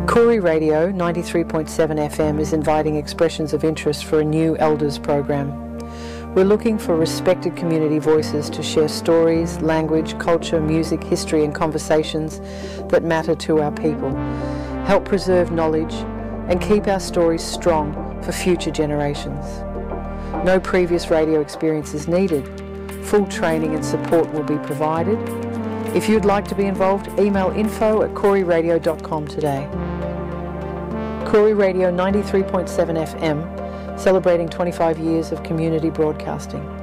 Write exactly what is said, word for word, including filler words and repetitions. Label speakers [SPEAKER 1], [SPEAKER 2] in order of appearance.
[SPEAKER 1] Koori Radio ninety-three point seven F M is inviting expressions of interest for a new Elders program. We're looking for respected community voices to share stories, language, culture, music, history and conversations that matter to our people, help preserve knowledge and keep our stories strong for future generations. No previous radio experience is needed. Full training and support will be provided. If you'd like to be involved, email info at koori radio dot com today. Koori Radio ninety-three point seven F M, celebrating twenty-five years of community broadcasting.